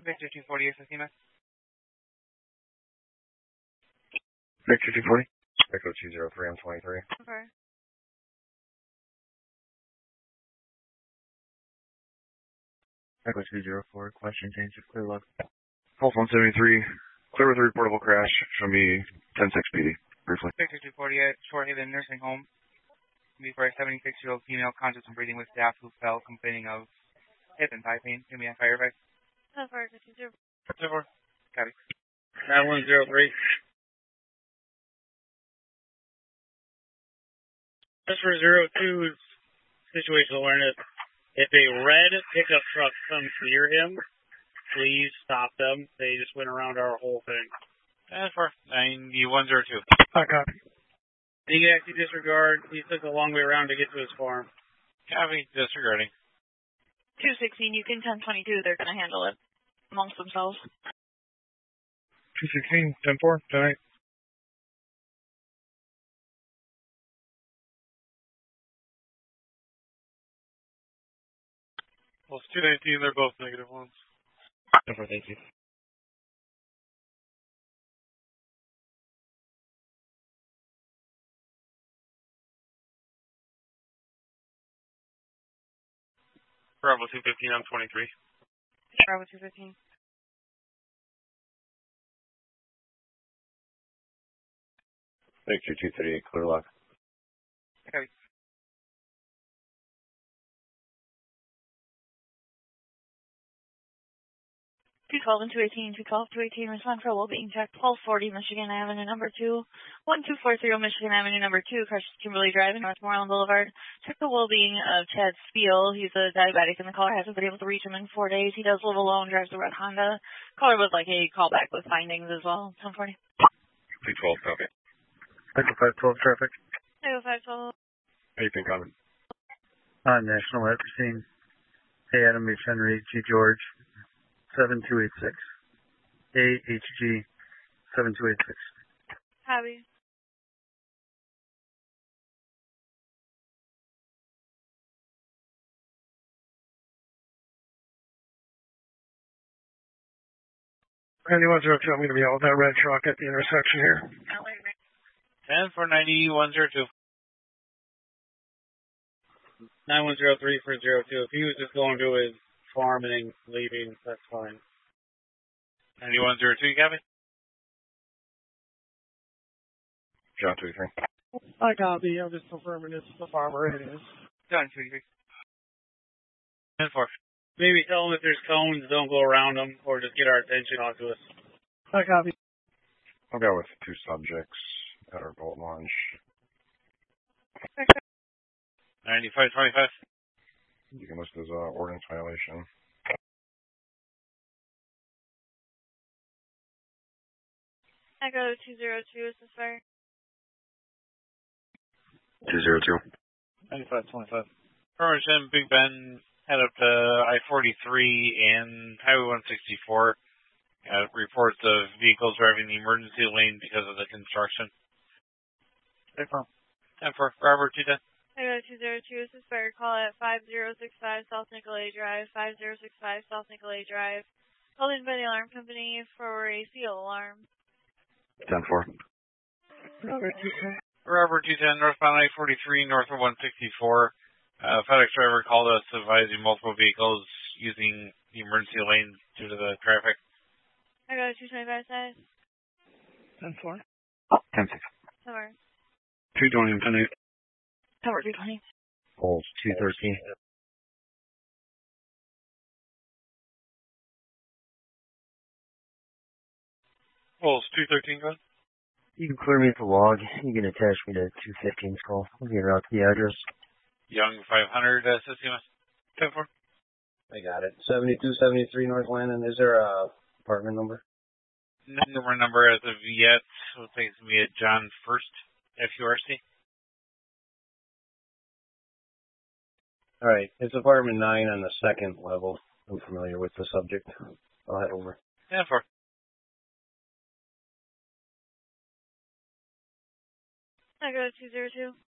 Victor 248, Sistema. Victor 240. Echo 203 on 23. Okay. Echo 204, question change of clear log. Pulse 173, clear with a reportable crash. Show me 10-6 PD, briefly. Victor 248, Short Haven Nursing Home. Before a 76-year-old female conscious and breathing with staff who fell complaining of hip and thigh pain. Give me a fire advice. 10-4, 52. 10-4. Copy. 9103. Just for 02's situational awareness, if a red pickup truck comes near him, please stop them. They just went around our whole thing. 10-4. 9102. Copy. You can actually disregard. He took a long way around to get to his farm. Copy. Disregarding. 216, you can 1022. They're going to handle it amongst themselves. 216, 10-4, tonight. Well, it's 219. They're both negative ones. 10-4, thank you. Bravo 215 on 23. Bravo 215. Victor 238, clear lock. Okay. 212 and 218, 212, 218, respond for a well-being check, 1240 Michigan Avenue, number 2, 1240 Michigan Avenue, number 2, crushes Kimberly Drive, Northmoreland Boulevard. Check the well-being of Chad Spiel. He's a diabetic in the caller. Hasn't been able to reach him in 4 days. He does live alone, drives a red Honda. Caller would like a callback with findings as well. 1040. 212, copy. Echo 512, traffic. Echo 512. Anything coming? National at scene. Hey, Adam H. Henry, G. George. 7286. AHG 7286. Copy. Anyone who tell me to be out with that red truck at the intersection here. 10-4-9102. 9103 for 02. If he was just going to his farm and then leaving, that's fine. 9102, copy. John 23. I copy. I'm just confirming it's the farmer. It is. John 23. 10-4. Maybe tell them if there's cones, don't go around them, or just get our attention onto us. I copy. I'll go with 2 subjects at our boat launch. 9525. You can list as ordinance violation. Echo 202, is this fire? 202. 9525. Permission, Big Ben, head up to I-43 and Highway 164. Reports of vehicles driving the emergency lane because of the construction. 10-4. 10-4. Robert 210. Echo 202, is this fire? Call at 5065 South Nicolay Drive, 5065 South Nicolay Drive. Called in by the alarm company for a seal alarm. 10-4. Robert 210, northbound I-43, north of 164. FedEx driver called us advising multiple vehicles using the emergency lane due to the traffic. I got a 225 size. 10-4. 10-6. Somewhere. 220 and 10-8. Tower 220. Pulse 213. Pulse 213, go ahead. You can clear me at the log. You can attach me to 215's call. I'll get out to the address. Young 500, Sistemas. 10-4. I got it. 7273 North Landon. Is there a apartment number? No number as of yet. So it takes me at John First, FURC. All right. It's apartment 9 on the second level. I'm familiar with the subject. I'll head over. 10-4. I go 202.